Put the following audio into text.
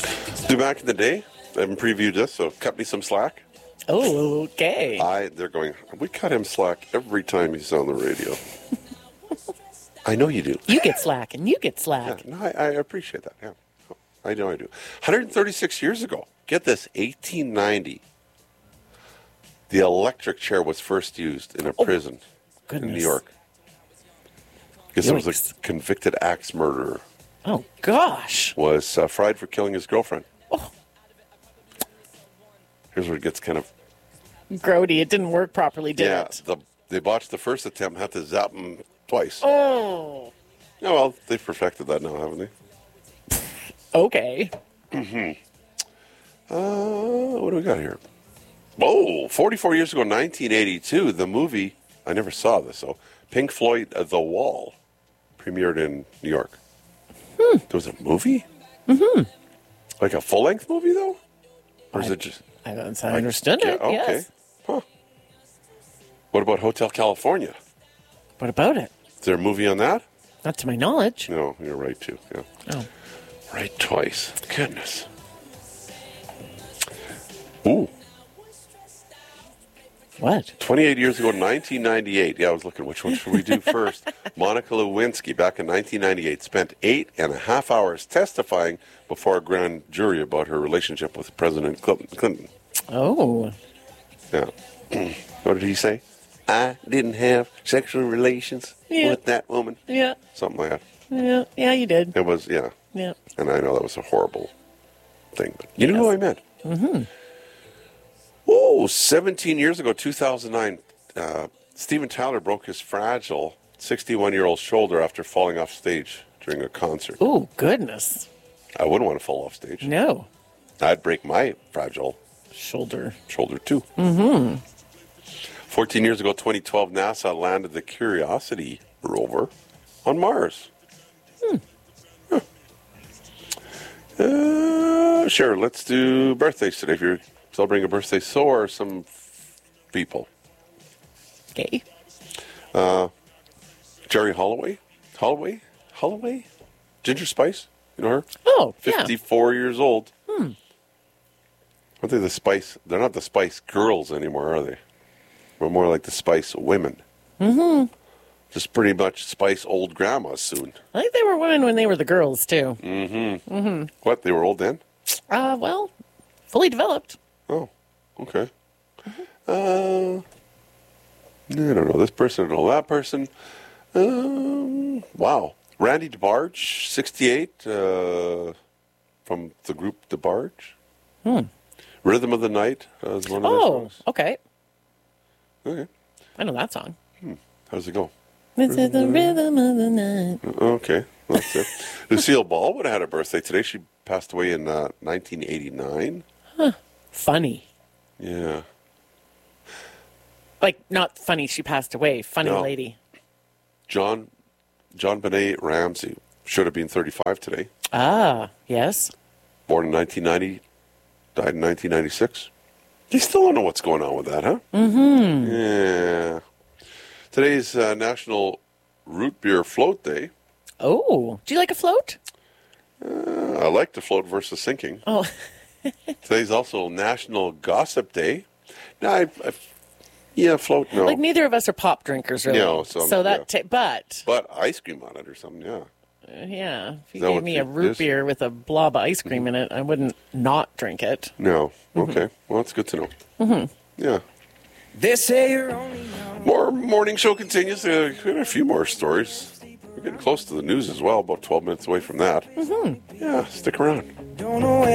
Do back in the day, I haven't previewed this, so cut me some slack. Oh, okay. They're going, we cut him slack every time he's on the radio. I know you do. You get slack, and you get Yeah, slack. no, I appreciate that. Yeah, I know I do. 136 years ago, get this, 1890, the electric chair was first used in a prison in New York. Because it was Yikes. a convicted axe murderer. Oh, gosh. Was fried for killing his girlfriend. Oh. Here's where it gets kind of... Grody, it didn't work properly, did it? They botched the first attempt, had to zap him twice. Oh. Yeah, well, they've perfected that now, haven't they? Okay. What do we got here? Whoa, 44 years ago, 1982, the movie, I never saw this, so Pink Floyd, The Wall, premiered in New York. There was a movie? Mm-hmm. Like a full-length movie, though? Or is it just... I understood it, okay. yes. Huh. What about Hotel California? What about it? Is there a movie on that? Not to my knowledge. No, you're right, too. Yeah. Oh. Right twice. Goodness. Ooh. What? 28 years ago, 1998. Yeah, I was looking, which one should we do first? Monica Lewinsky, back in 1998, spent 8.5 hours testifying before a grand jury about her relationship with President Clinton. Oh. Yeah. What did he say? I didn't have sexual relations with that woman. Yeah. Something like that. Yeah. Yeah, you did. It was, yeah. Yeah. And I know that was a horrible thing, but you know who I meant. Mm-hmm. Oh, 17 years ago, 2009, Steven Tyler broke his fragile 61-year-old shoulder after falling off stage during a concert. Oh, goodness. I wouldn't want to fall off stage. No. I'd break my fragile Shoulder. too. Mm-hmm. 14 years ago, 2012, NASA landed the Curiosity rover on Mars. Huh. Sure, let's do birthdays today. If you're celebrating a birthday, so are some people. Okay. Jerry Holloway? Ginger Spice? You know her? Oh, yeah. 54 years old. Aren't they the Spice? They're not the Spice Girls anymore, are they? We're more like the Spice Women. Mm-hmm. Just pretty much Spice old grandmas soon. I think they were women when they were the girls, too. Mm-hmm. Mm-hmm. What, they were old then? Well, fully developed. Oh, okay. I don't know this person, I don't know that person. Wow. Randy DeBarge, 68, from the group DeBarge. Rhythm of the Night is one of their songs. Okay. Okay. I know that song. How does it go? This is the rhythm of the night. Okay. That's it. Lucille Ball would have had a birthday today. She passed away in 1989. Funny. Yeah. Like, not funny she passed away. Funny No. lady. John Benet Ramsey should have been 35 today. Ah, yes. Born in 1990, died in 1996. They still don't know what's going on with that, huh? Mm-hmm. Yeah. Today's National Root Beer Float Day. Oh, do you like a float? I like to float versus sinking. Oh. Today's also National Gossip Day. No, yeah, float, no. Like, neither of us are pop drinkers, really. No, so that, yeah. but, But ice cream on it or something, yeah. yeah, if you that gave what me a it root is? beer with a blob of ice cream in it, I wouldn't not drink it. No. Okay. Well, that's good to know. Mm-hmm. Yeah. They say you're only More morning show continues. We got a few more stories. We're getting close to the news as well, about 12 minutes away from that. Mm-hmm. Yeah, stick around. don't know